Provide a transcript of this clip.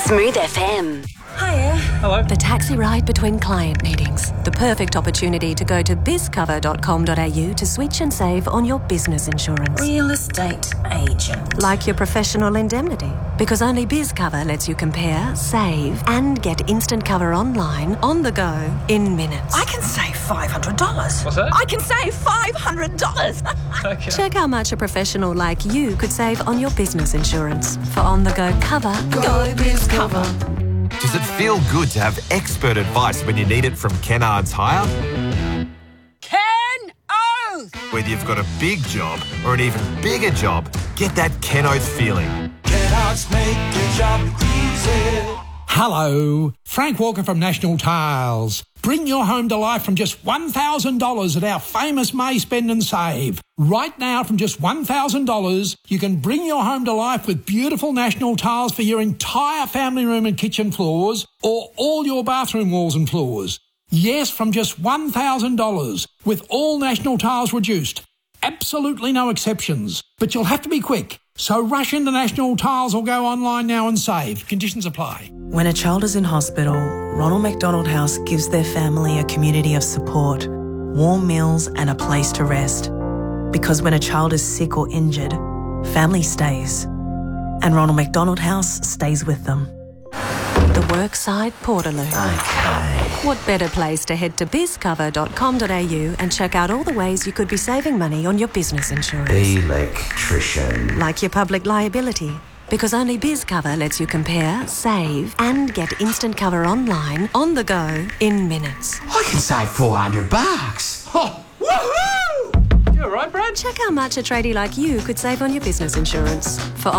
Smooth FM. Hiya. Hello. The taxi ride between client meetings. The perfect opportunity to go to bizcover.com.au to switch and save on your business insurance. Real estate agent. Like your professional indemnity. Because only BizCover lets you compare, save, and get instant cover online, on the go, in minutes. I can save $500. What's that? I can save $500. Okay. Check how much a professional like you could save on your business insurance. For on-the-go cover, go BizCover. Does it feel good to have expert advice when you need it from Kennards Hire? Ken Oath! Whether you've got a big job or an even bigger job, get that Ken Oath feeling. Kennards make your job easy. Hello, Frank Walker from National Tiles. Bring your home to life from just $1,000 at our famous May Spend and Save. Right now, from just $1,000, you can bring your home to life with beautiful National Tiles for your entire family room and kitchen floors, or all your bathroom walls and floors. Yes, from just $1,000, with all National Tiles reduced. Absolutely no exceptions. But you'll have to be quick. So rush into National Tiles or go online now and save. Conditions apply. When a child is in hospital, Ronald McDonald House gives their family a community of support, warm meals and a place to rest. Because when a child is sick or injured, family stays. And Ronald McDonald House stays with them. The Workside Portaloo. Okay. What better place to head to bizcover.com.au and check out all the ways you could be saving money on your business insurance. Electrician. Like your public liability. Because only BizCover lets you compare, save, and get instant cover online, on the go, in minutes. I can save $400. Oh, woohoo! You all right, Brad? Check how much a tradie like you could save on your business insurance. For